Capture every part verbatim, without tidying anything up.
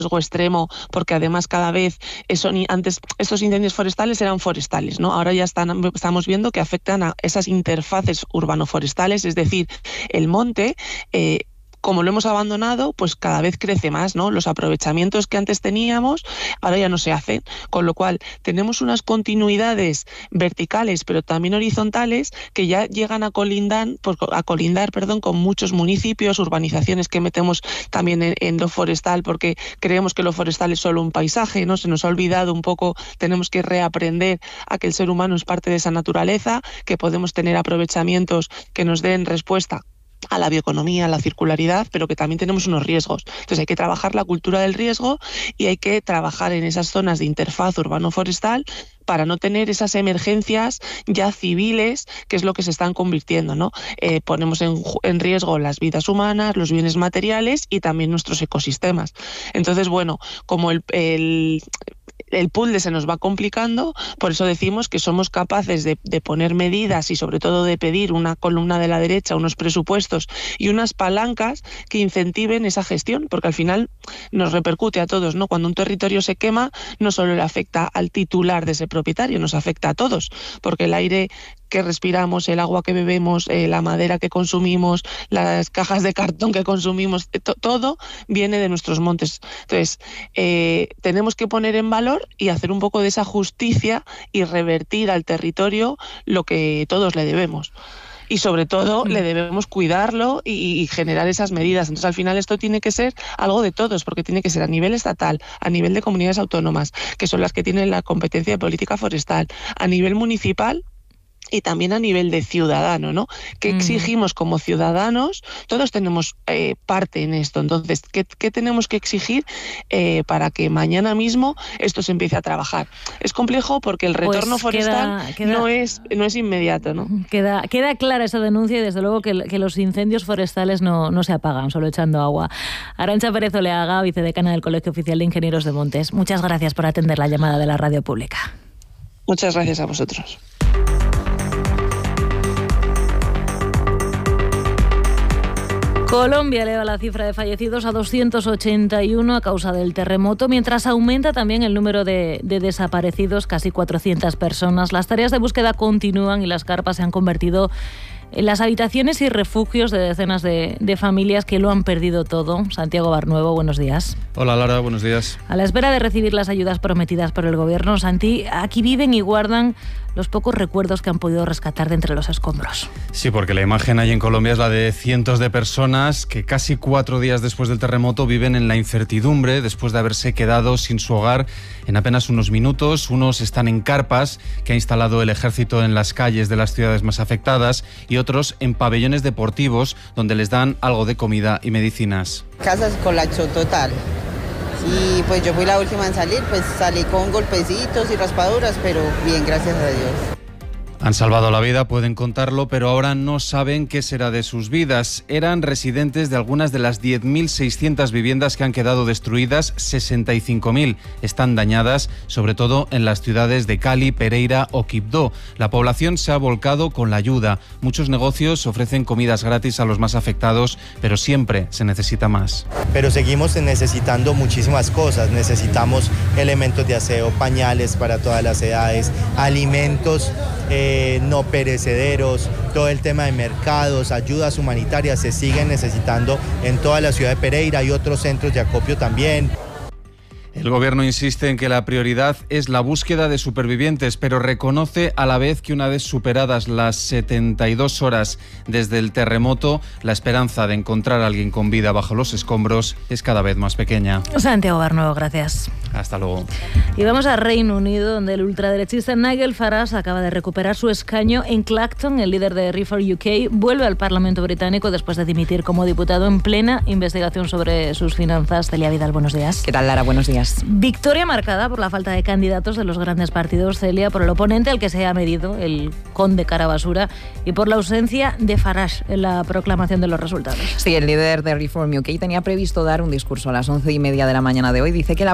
riesgo extremo, porque además cada vez son, antes estos incendios forestales eran forestales, ¿no? Ahora ya están, estamos viendo que afectan a esas interfaces urbano-forestales, es decir, el monte, eh, como lo hemos abandonado, pues cada vez crece más, ¿no? Los aprovechamientos que antes teníamos, ahora ya no se hacen, con lo cual tenemos unas continuidades verticales, pero también horizontales, que ya llegan a colindar, a colindar, perdón, con muchos municipios, urbanizaciones que metemos también en, en lo forestal, porque creemos que lo forestal es solo un paisaje, ¿no? Se nos ha olvidado un poco, tenemos que reaprender a que el ser humano es parte de esa naturaleza, que podemos tener aprovechamientos que nos den respuesta a la bioeconomía, a la circularidad, pero que también tenemos unos riesgos. Entonces hay que trabajar la cultura del riesgo y hay que trabajar en esas zonas de interfaz urbano-forestal para no tener esas emergencias ya civiles, que es lo que se están convirtiendo, ¿no? Eh, ponemos en, en riesgo las vidas humanas, los bienes materiales y también nuestros ecosistemas. Entonces, bueno, como el... el el puzzle se nos va complicando, por eso decimos que somos capaces de, de poner medidas y sobre todo de pedir una columna de la derecha, unos presupuestos y unas palancas que incentiven esa gestión, porque al final nos repercute a todos, ¿no? Cuando un territorio se quema, no solo le afecta al titular de ese propietario, nos afecta a todos, porque el aire que respiramos, el agua que bebemos, eh, la madera que consumimos, las cajas de cartón que consumimos, to- todo viene de nuestros montes. Entonces, eh, tenemos que poner en valor y hacer un poco de esa justicia y revertir al territorio lo que todos le debemos. Y sobre todo le debemos cuidarlo y, y generar esas medidas. Entonces al final esto tiene que ser algo de todos, porque tiene que ser a nivel estatal, a nivel de comunidades autónomas, que son las que tienen la competencia de política forestal, a nivel municipal y también a nivel de ciudadano, ¿no? ¿Qué exigimos como ciudadanos? Todos tenemos eh, parte en esto. Entonces, ¿qué, qué tenemos que exigir eh, para que mañana mismo esto se empiece a trabajar? Es complejo porque el retorno pues forestal queda, queda, no es no es inmediato, ¿no? Queda, queda clara esa denuncia y desde luego que, que los incendios forestales no, no se apagan, solo echando agua. Arantxa Pérez Oleaga, vicedecana del Colegio Oficial de Ingenieros de Montes. Muchas gracias por atender la llamada de la radio pública. Muchas gracias a vosotros. Colombia eleva la cifra de fallecidos a doscientos ochenta y uno a causa del terremoto, mientras aumenta también el número de, de desaparecidos, casi cuatrocientas personas. Las tareas de búsqueda continúan y las carpas se han convertido en las habitaciones y refugios de decenas de, de familias que lo han perdido todo. Santiago Barnuevo, buenos días. Hola Lara, buenos días. A la espera de recibir las ayudas prometidas por el gobierno, Santi, aquí viven y guardan los pocos recuerdos que han podido rescatar de entre los escombros. Sí, porque la imagen ahí en Colombia es la de cientos de personas que casi cuatro días después del terremoto viven en la incertidumbre después de haberse quedado sin su hogar en apenas unos minutos. Unos están en carpas que ha instalado el ejército en las calles de las ciudades más afectadas y otros en pabellones deportivos donde les dan algo de comida y medicinas. Casas colapsó total. Y pues yo fui la última en salir, pues salí con golpecitos y raspaduras, pero bien, gracias a Dios. Han salvado la vida, pueden contarlo, pero ahora no saben qué será de sus vidas. Eran residentes de algunas de las diez mil seiscientas viviendas que han quedado destruidas, sesenta y cinco mil están dañadas, sobre todo en las ciudades de Cali, Pereira o Quibdó. La población se ha volcado con la ayuda. Muchos negocios ofrecen comidas gratis a los más afectados, pero siempre se necesita más. Pero seguimos necesitando muchísimas cosas. Necesitamos elementos de aseo, pañales para todas las edades, alimentos eh, no perecederos, todo el tema de mercados, ayudas humanitarias se siguen necesitando en toda la ciudad de Pereira y otros centros de acopio también. El gobierno insiste en que la prioridad es la búsqueda de supervivientes, pero reconoce a la vez que una vez superadas las setenta y dos horas desde el terremoto, la esperanza de encontrar a alguien con vida bajo los escombros es cada vez más pequeña. Santiago Barnuevo, gracias. Hasta luego. Y vamos a Reino Unido, donde el ultraderechista Nigel Farage acaba de recuperar su escaño en Clacton. El líder de Reform U K vuelve al Parlamento británico después de dimitir como diputado en plena investigación sobre sus finanzas. Celia Vidal, buenos días. ¿Qué tal, Lara? Buenos días. Victoria marcada por la falta de candidatos de los grandes partidos, Celia, por el oponente al que se ha medido, el conde Carabasura, y por la ausencia de Farage en la proclamación de los resultados. Sí, el líder de Reform U K tenía previsto dar un discurso a las once y media de la mañana de hoy. Dice que la policía le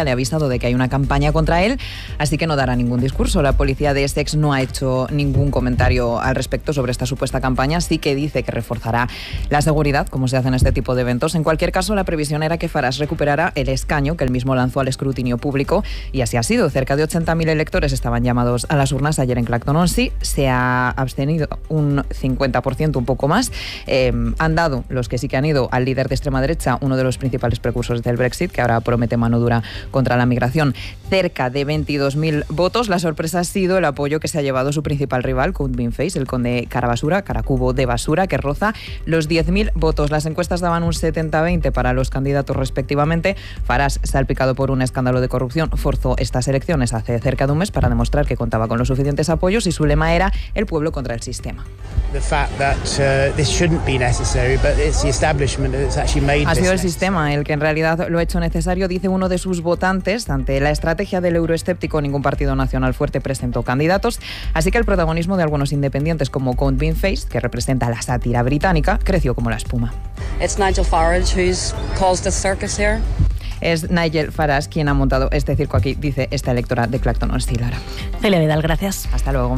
le ha avisado de que hay una campaña contra él, así que no dará ningún discurso. La policía de Essex no ha hecho ningún comentario al respecto sobre esta supuesta campaña, sí que dice que reforzará la seguridad, como se hace en este tipo de eventos. En cualquier caso, la previsión era que Farage recuperara el escaño que él mismo lanzó al escrutinio público, y así ha sido. Cerca de ochenta mil electores estaban llamados a las urnas ayer en Clacton-on-Sea. Se ha abstenido un cincuenta por ciento, un poco más. Eh, han dado los que sí que han ido al líder de extrema derecha, uno de los principales precursores del Brexit, que ahora promete mano dura contra la migración, cerca de veintidós mil votos. La sorpresa ha sido el apoyo que se ha llevado su principal rival, Count Beanface, el conde Carabasura, Caracubo de Basura, que roza los diez mil votos. Las encuestas daban un setenta veinte para los candidatos respectivamente. Farage, salpicado por un escándalo de corrupción, forzó estas elecciones hace cerca de un mes para demostrar que contaba con los suficientes apoyos, y su lema era el pueblo contra el sistema. Ha sido el sistema el que en realidad lo ha hecho necesario, dice uno de sus votantes. Ante la estrategia del euroescéptico, ningún partido nacional fuerte presentó candidatos, así que el protagonismo de algunos independientes como Count Beanface, que representa la sátira británica, creció como la espuma. It's Nigel Farage who's caused a circus here. Es Nigel Farage quien ha montado este circo aquí, dice esta electora de Clacton-on-Sea. Celia Vidal, gracias. Hasta luego.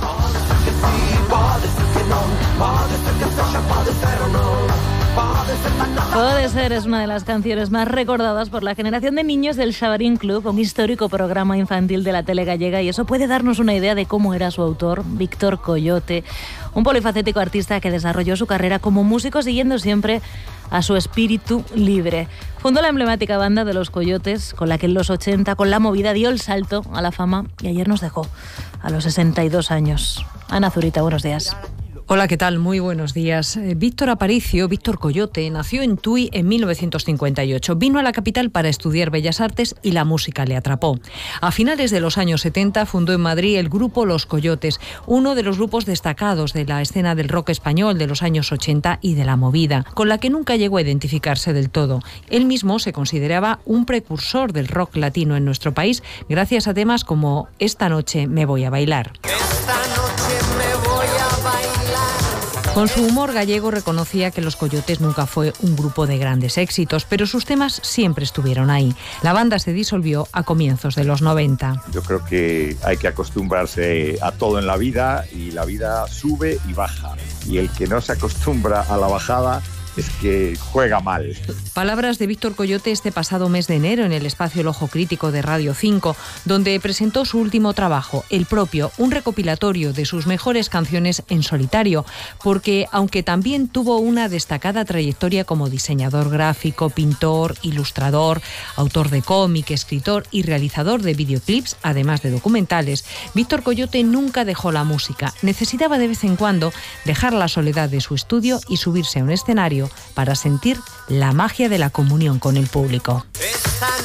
Puede ser es una de las canciones más recordadas por la generación de niños del Xabarín Club, un histórico programa infantil de la tele gallega, y eso puede darnos una idea de cómo era su autor, Víctor Coyote, un polifacético artista que desarrolló su carrera como músico siguiendo siempre a su espíritu libre. Fundó la emblemática banda de Los Coyotes, con la que en los ochenta, con la movida, dio el salto a la fama, y ayer nos dejó a los sesenta y dos años. Ana Zurita, buenos días. Hola, ¿qué tal? Muy buenos días. Víctor Aparicio, Víctor Coyote, nació en Tui en mil novecientos cincuenta y ocho. Vino a la capital para estudiar Bellas Artes y la música le atrapó. A finales de los años setenta fundó en Madrid el grupo Los Coyotes, uno de los grupos destacados de la escena del rock español de los años ochenta y de la movida, con la que nunca llegó a identificarse del todo. Él mismo se consideraba un precursor del rock latino en nuestro país, gracias a temas como Esta noche me voy a bailar. Esta noche me voy a bailar. Con su humor gallego reconocía que Los Coyotes nunca fue un grupo de grandes éxitos, pero sus temas siempre estuvieron ahí. La banda se disolvió a comienzos de los noventa. Yo creo que hay que acostumbrarse a todo en la vida, y la vida sube y baja. Y el que no se acostumbra a la bajada es que juega mal. Palabras de Víctor Coyote este pasado mes de enero en el espacio El Ojo Crítico de Radio cinco, donde presentó su último trabajo, El Propio, un recopilatorio de sus mejores canciones en solitario, porque aunque también tuvo una destacada trayectoria como diseñador gráfico, pintor, ilustrador, autor de cómic, escritor y realizador de videoclips, además de documentales, Víctor Coyote nunca dejó la música. Necesitaba de vez en cuando dejar la soledad de su estudio y subirse a un escenario para sentir la magia de la comunión con el público.